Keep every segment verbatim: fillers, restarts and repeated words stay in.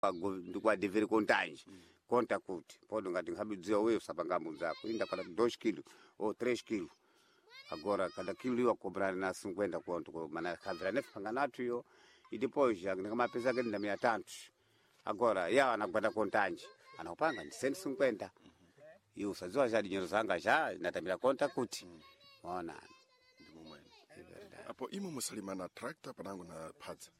ndikwa devere kontanji konta kuti podo ngati nkhabidziwa wewe usapangambo zako inda kana dois quilos ou três quilos agora cada quilo iwa cobrar na cinquenta conto mana khavira nefe panganato iyo e depois já ndikamapesa kene na mia tantos agora ya anakwenda kontanji anakupanga ndi cento e cinquenta e usadziwa já dinheiro zanga já natamira konta kuti ona ndimo mwene apo imo musalima na tractor panango na phadza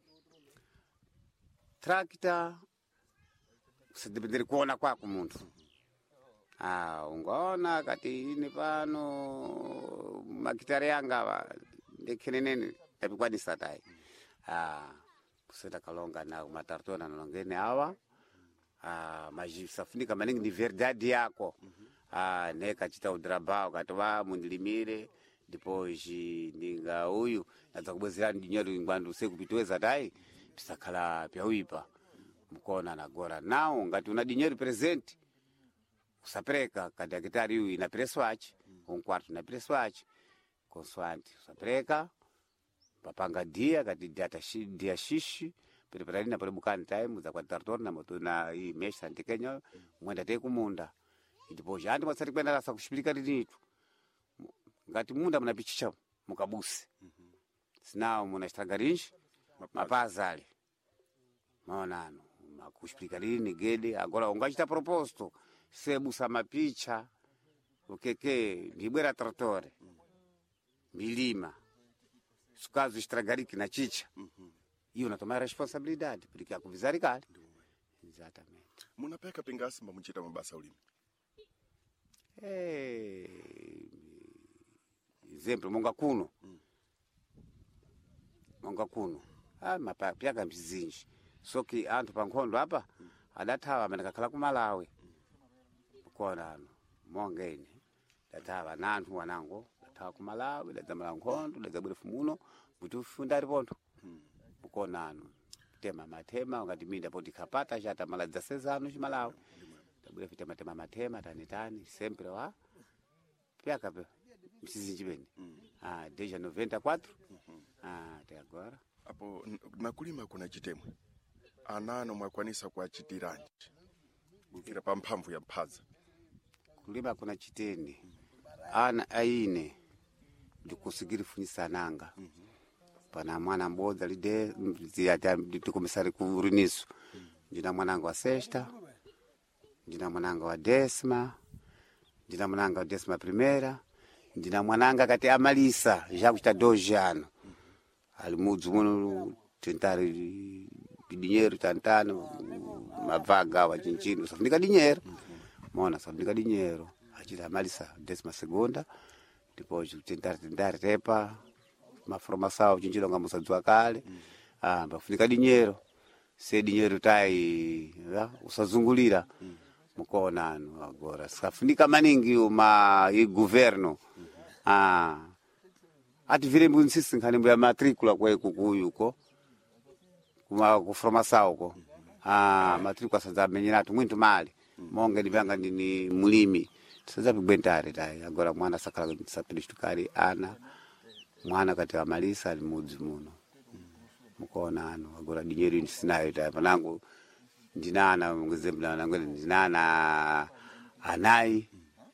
tractor usidependere kuona kwako muntu ah ungaona kati ine pano makitare yanga ndekhenenene tapikwanisa tai ah kusenda kalonga na matartona nalongene awa ah majisafunika maningi ni verdade yako ah neka chita udrabao katwa mundilimire depois ndinga uyu naza kubwezera dinheiro ngwandu sekupitweza tai pisakhala pyauipa mkona na gora nao ngati una dinheiro presente usapreka kada hectare uyu ina preço achi um quarto na preço achi consoante usapreka papanga dia kati data shi dia shishi preparani na prebukani time za kwa tartor na moto na hii mesha antikenya mwenda te kumunda ndipo jandi mwasati kwenda rasa kushipilika linitu ngati munda mnapichicha mukabusi sinao munashitagarinshi mapazali maonano makushipilika lini gede agora ungachita proposto sebusa mapicha ukeke ndibwera tratore milima sukazo estragariki na chicha hiyo natoma responsabilidade porque akuvizari kale exatamente munapeka pingasi mba muchita mabasa ulimi eh exemplo monga kuno monga kuno ah mapaka mbizinji soki antu pankhondo apa adathawa manakakhala ku Malawi konano mongene dathawa nantu wanango dathawa ku Malawi dadzamala nkhondo dadzabwera fumuno kuti ufunda ripontho konano tema matema ngati minda poti khapata chata mala dzasezano chimalawi dabwera fita matema matema tani tani sempre wa pyaka pe msizinji bene ah deja noventa e quatro ah até agora apo nakulima kuna chitemwe anano mwakwanisa kwa chitiranje ukira pa mphamvu ya mphaza kulima kuna chiteni ana aine ndikusikiri funisa nanga pana mwana mbodza lide ziyata ndikomisari kuriniso ndina mwananga wa sexta ndina mwananga wa décima ndina mwananga wa décima primeira ndina mwananga kati amalisa já kusta dois anos ali mudzi muno tentare dinheiro tantano mavaga wa chinchino usafunika dinheiro mona usafunika dinheiro achita amalisa décima segunda depois tentar tentar tepa maformação chinchino ngamusadzwa kale ah bafunika dinheiro se dinheiro tai usazungulira mukonano agora safunika maningi uma e governo ah ati vile mbuntsisi nkhani ya matricula kwa kukuyuko kuma kuformação ko ah matricula sadza menyeratu muito mali monga ndivanga ndini mulimi sadza pigwentare tai agora mwana sakala sapilishtukari ana mwana kati amalisa ali mudzi muno mukonano agora dinheiro ndisinayo tai panangu ndinana ngezembla nangu ndinana anai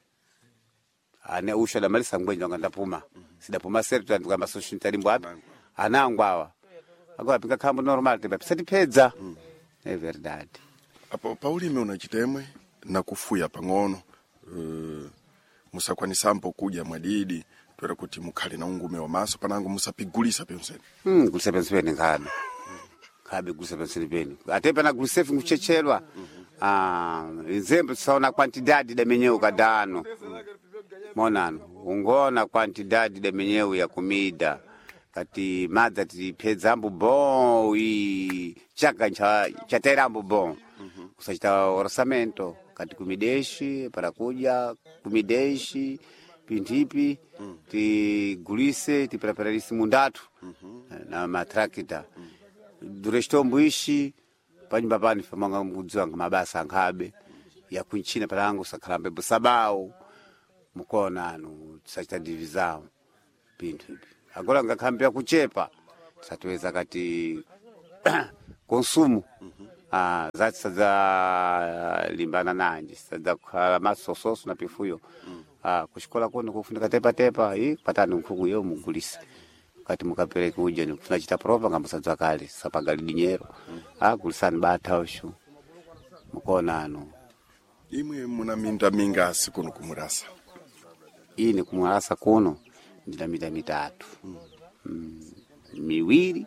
ane usha da malisa ngwenye ngandapuma sidapuma certo ndika masoshin talimbo apa anangu awa agora pika kambo normal tebe pisati pedza é verdade apo paulime una chitemwe na kufuya pang'ono uh, musakwanisampo kuja mwadidi twera kuti mukhale na ungume wa maso panango musapigulisa penseni mm gulisa penseni ngabe ngabe gulisa penseni peni atepa na gulisa nguchechelwa ah exemplo saona quantidade da meneu kadano monano ungona quantidade da meneu ya comida kati madza tipedzambo bom e chaka cha chaterambo bom usachita orçamento kati kumideshi para kuja kumideshi pintipi ti gulise ti prepararisi mundatu na matrakita durestombo ishi panyumba pani famanga mudzanga mabasa ngabe ya kunchina palango sakhalambe busabao mukonano tisachita divisão pintipi agora ngakhambe kuchepa satweza kati consumo ah zati sadza limbana nanje sadza khala masososo na pifuyo ah kushikola kuno kufundika tepa tepa hii patani mfuku yo mugulisa kati mukapereka uje ni tunachita prova ngamusadza kale sapagali dinyero ah kulisani bata oshu mukona ano imwe muna minda mingasi kuno kumurasa ini kumurasa kuno ndina minda mitatu mm. Mm. miwili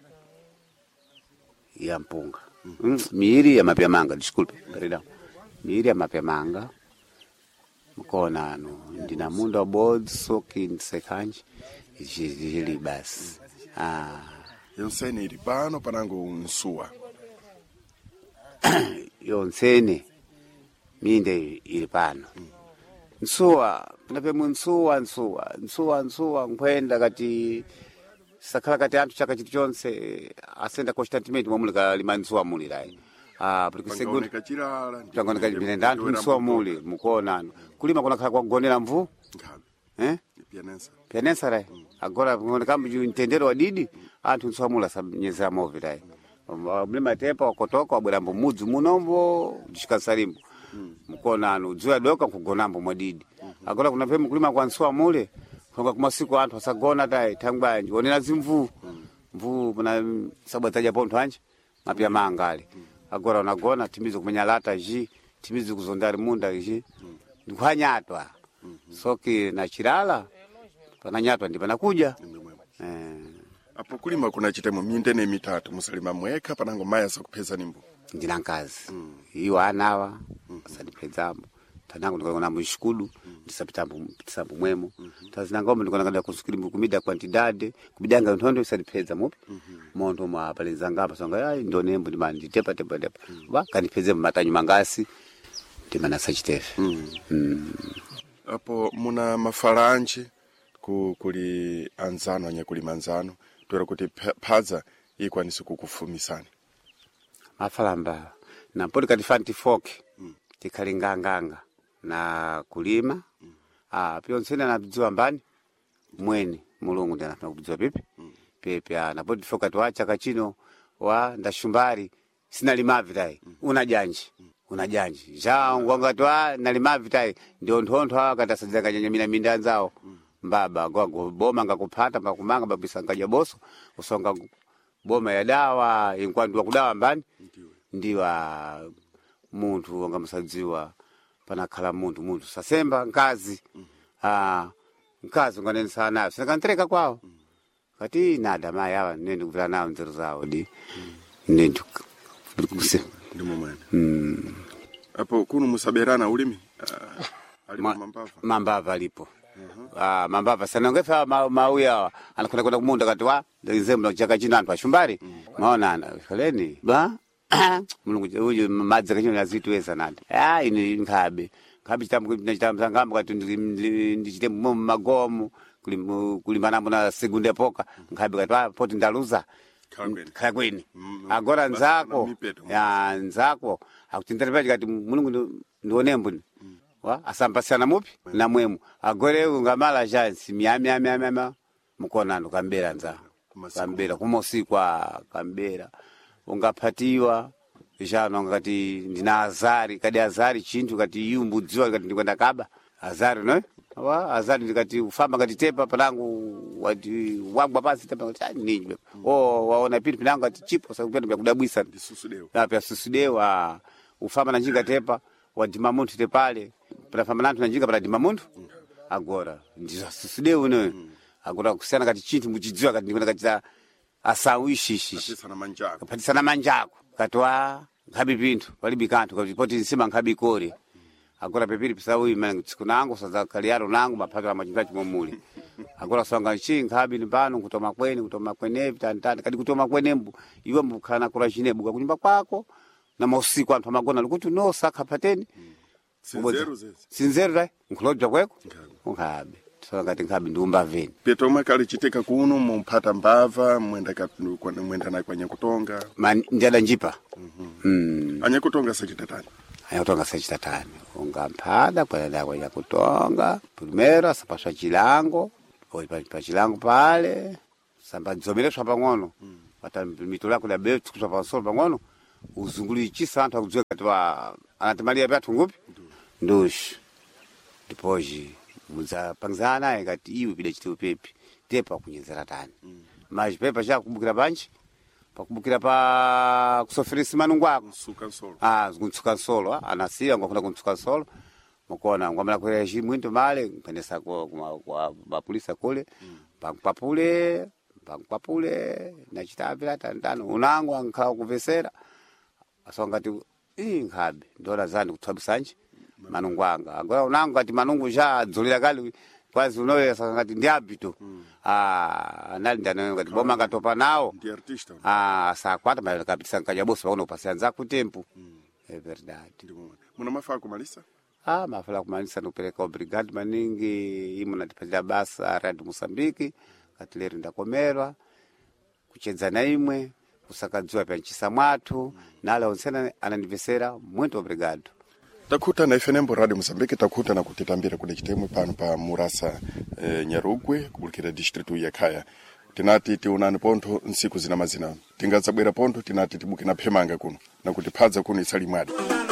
ya mpunga mm. miwili ya mapyamanga disculpe pardon miwili ya mapyamanga mukona ano ndina munda wa board soki nsekanje jili basi ah yonsene ili pano panango nsuwa yonsene minde ili pano mm. nsuwa napemu nsuwa nsuwa nsuwa nsuwa nkwenda kati sakala kati antu chaka chitu chonse asenda constantment momulika limansuwa muli lai ah porque segundo kachirala tango nikajibinenda antu nsuwa muli mukona ano kulima kuna kala kwa kugonera mvu eh pianesa pianesa lai mm. agora ngone kama ju intendero wadidi mm. antu nsuwa mula sabnyeza movi lai mlima tepa wakotoka wabwera mbo mudzu munombo dishika salimbo mm. mukona ano zuya doka kugonambo mwadidi mm -hmm. agora kuna pemu kulima kwa nsuwa mule kwa kumasiku antu asagona dai tangbanji onena zimvu mm. mvu na sabataja ponto anje mapya mangali mm. agora unagona timizo kumenya lata ji timizo kuzondari munda ji mm. ndikwanyatwa mm -hmm. soki na chirala pananyatwa ndi panakuja mm -hmm. eh apo kulima kuna chitemo mindene mitatu musalima mweka panango maya sakupeza nimbo ndina nkazi mm. iyo anawa mm -hmm. sadipezambo tanangu ndikona mushikudu mm. ndisapitambo tisambo mwemo mm -hmm. tazina ngombe ndikona kada kusukiri kumida quantidade kubidanga ntondo isadipeza mupi mm -hmm. mondo mwa palenza ngapa songa ai ndonembo ndimandi tepa tepa tepa mm. ba kanipeze matanyu mangasi ndimana sachitefe mm. mm. apo muna mafaranje ku kuli anzano anya kuli manzano twera kuti phaza ikwanisa kukufumisana mafalamba na podi kati fanti foki mm. tikalinganganga na kulima mm. ah pio nsena na bidziwa mbani mweni mulungu ndana na kubidziwa pipi mm. pepe na podi foka twacha kachino wa ndashumbari sina limavi dai mm. una janji mm. una janji ja ngwanga twa na limavi dai ndio ntontho akatasadzaka kanyamina minda nzao mm. mbaba gwago boma ngakupata makumanga babisanga boso usonga boma ya dawa inkwandwa kudawa mbani ndiwa muntu ngamusadziwa panakhala muntu muntu sasemba nkazi mm. ah nkazi nganeni sana sakantereka kwao mm. kati nada maya yawa nende kuvira nawo nzeru zawo di mm. nende kuse ndimo mwana mm. apo kuno musaberana ulimi uh, ali Ma, mambava mambava alipo Uh-huh. Ah mambava sana ngefa mauya ma anakwenda kwenda kumunda katwa nzembo chaka china antu ashumbari mm. maona ana faleni ba mulungu huyu madza kanyoni azitweza nandi ah ini nkhabe khabe chitambo chitambo ngamba kati ndichite magomo kulimana muna sekunde poka nkhabe katwa poti ndaluza khakweni mm. agora nzako ya nzako akutindira kati mulungu ndionembo mm. wa asampasana mupi na mwemu agore ungamala jansi miami ami ami mukona ndo kambera nza kambera kumosikwa kambera ungapatiwa jano ngati ndina azari kadi azari chintu kati yumbu dziwa kati ndikwenda kaba azari no wa azari ndikati ufamba kati tepa palangu wati wagwa pasi tepa kati ninyi oh waona pipi pinangu kati chipo sakupenda vya kudabwisa ndisusudewa na pia susudewa ufamba na njinga tepa wadima muntu te pale para famba nantu na njinga para dima muntu mm. agora ndizo susudewa no mm. agora kusana kati chintu muchidziwa kati ndikwenda kati asawishishi patisana manjako patisana manjako katwa ngabi pintu palibi kantu kati poti nsima ngabi kore mm. agora pepiri pisawu imana tsiku nangu saza kaliaro nangu mapaka majinga chimomuli agora songa chi ngabi nimbano kutoma kweni kutoma kwene vitantani kati kutoma kwenembu iwe mbukana kula chinebu kunyumba kwako na mausiku antu amagona lukuti no saka pateni mm. sinzeru zeze sinzeru dai nkulodja kweko ngabe so ngati ngabi ndumba veni peto makali chiteka kuno mumpata mbava mwenda ka mwenda na kwa nyakutonga njala njipa mhm mm. mm. anyakutonga sachitatani anyakutonga sachitatani ungampada kwa dada kwa nyakutonga primero asapaswa chilango oi pa chilango pale samba dzomere swa pangono mm. pata mitula kula betu kuswa pasolo pangono uzunguli chisa anthu akudziwa kati wa anatimalia pyathu ngupi ndushi ndipoji mudzapangizana naye kati iwe pida chitiwo pepi tepa kunyezera tani maji pepa chakumbukira panji pakumbukira pa kusoferesi manungu ako Suka nsolo. ah zikuntsuka nsolo anasiya ngofuna kuntsuka nsolo mukona ngwamala kwera chimwindo male mpendesa kwa kwa bapolisa kule pampapule pampapule na chitapira tandano unango ankhala kuvesera asongati ii nkhabe ndola zani kutswabisanje manungu anga agora unango ati manungu ja dzolera kali kwazi unoye sakangati ndiabito ah anali ndanayo ngati boma ngatopa nawo Ndi artista. ah saa kwata mali kapitisa nkajaboso waona upasianza kutempo é verdade Muna mafaa kumalisa? ah mafala kumalisa nupeleka obrigado maningi imo natipatira basa Radio Moçambique kati lero ndakomerwa kuchedza na imwe kusakadziwa pya nchisa mwathu nala onsena ananivesera muito obrigado. Takuta na ifenembo Radio Moçambique takuta na kutitambira kule chitemwe pano pa Murasa eh, Nyarugwe kubulikira distritu ya Kaya. Tinati tiunani ponto nsiku zina mazina. Tingaza bwera ponto tinati tibuke na phemanga kuno na kutipadza kuno isali mwadi.